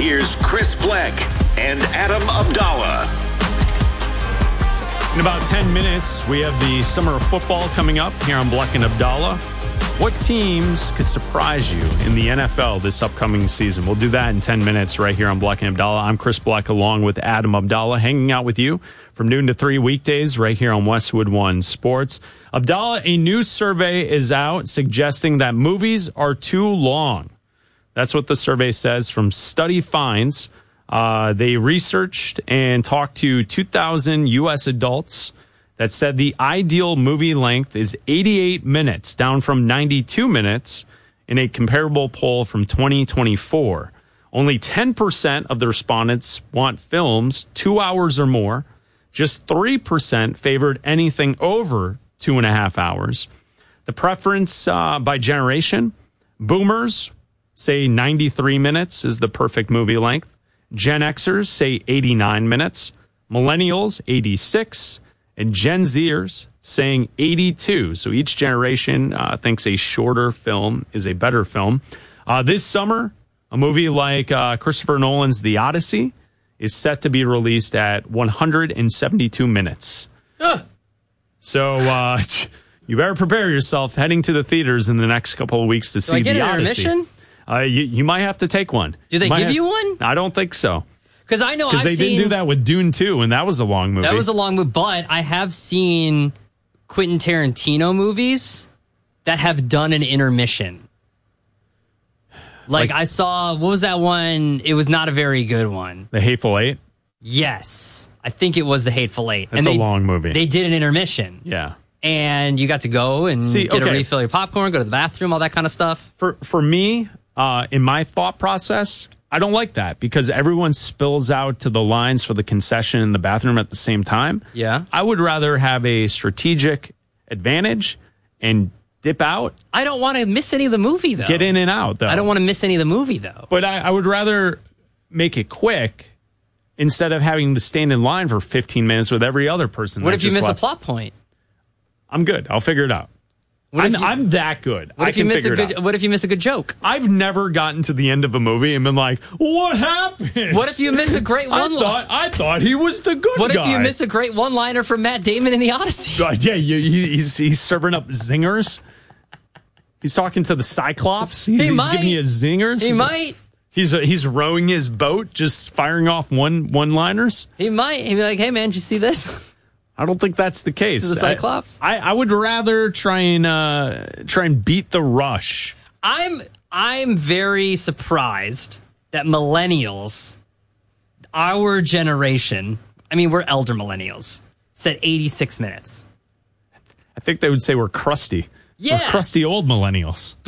Here's Chris Bleck and Adam Abdallah. In about 10 minutes, we have the summer of football coming up here on Bleck and Abdallah. What teams could surprise you in the NFL this upcoming season? We'll do that in 10 minutes right here on Bleck and Abdallah. I'm Chris Bleck along with Adam Abdallah, hanging out with you from noon to 3 weekdays right here on Westwood One Sports. Abdallah, a new survey is out suggesting that movies are too long. That's what the survey says from Study Finds. They researched and talked to 2,000 U.S. adults that said the ideal movie length is 88 minutes, down from 92 minutes in a comparable poll from 2024. Only 10% of the respondents want films 2 hours or more. Just 3% favored anything over 2.5 hours. The preference by generation, boomers say 93 minutes is the perfect movie length. Gen Xers say 89 minutes. Millennials, 86. And Gen Zers saying 82. So each generation thinks a shorter film is a better film. This summer, a movie like Christopher Nolan's The Odyssey is set to be released at 172 minutes. So you better prepare yourself heading to the theaters in the next couple of weeks to see The Odyssey. Intermission? You might have to take one. Do they give you one? I don't think so. Because I know they didn't do that with Dune 2, and that was a long movie. That was a long movie, but I have seen Quentin Tarantino movies that have done an intermission. Like I saw, what was that one? It was not a very good one. The Hateful Eight? Yes. I think it was The Hateful Eight. That's a long movie. They did an intermission. Yeah. And you got to go and get a refill your popcorn, go to the bathroom, all that kind of stuff. For me, in my thought process, I don't like that because everyone spills out to the lines for the concession in the bathroom at the same time. Yeah. I would rather have a strategic advantage and dip out. I don't want to miss any of the movie, though. Get in and out, though. I don't want to miss any of the movie, though. But I would rather make it quick instead of having to stand in line for 15 minutes with every other person. What if you miss a plot point? I'm good. I'll figure it out. I'm that good. What if you miss a good joke? I've never gotten to the end of a movie and been like, "What happened?" What if you miss a great one-liner? I thought he was the good guy. What if you miss a great one-liner from Matt Damon in The Odyssey? Yeah, he's serving up zingers. He's talking to the Cyclops. He's giving you zingers. He might. He's rowing his boat, just firing off one-liners. He might. He'd be like, "Hey man, did you see this?" I don't think that's the case. To the Cyclops? I would rather try and beat the rush. I'm very surprised that millennials, our generation, I mean we're elder millennials, said 86 minutes. I think they would say we're crusty. Yeah. We're crusty old millennials.